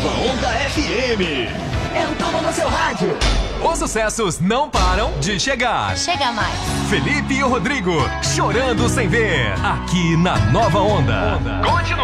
Nova Onda FM. Eu tomo no seu rádio. Os sucessos não param de chegar. Chega mais. Felipe e o Rodrigo, chorando sem ver, aqui na Nova Onda. Continua.